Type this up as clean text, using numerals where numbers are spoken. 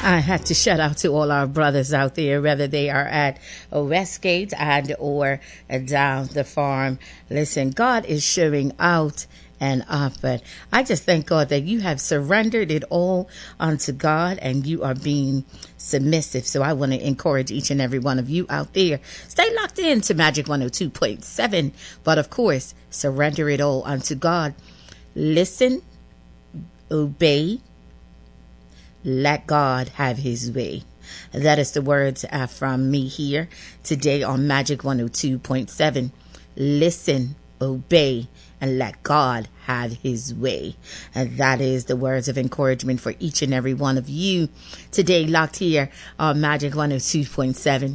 I had to shout out to all our brothers out there, whether they are at Westgate and or down the farm. Listen, God is showing out and up, but I just thank God that you have surrendered it all unto God and you are being submissive. So I want to encourage each and every one of you out there, stay locked in to Magic 102.7, but of course, surrender it all unto God. Listen, obey, let God have his way. That is the words from me here today on Magic 102.7. Listen, obey, and let God have his way. And that is the words of encouragement for each and every one of you today locked here on Magic 102.7.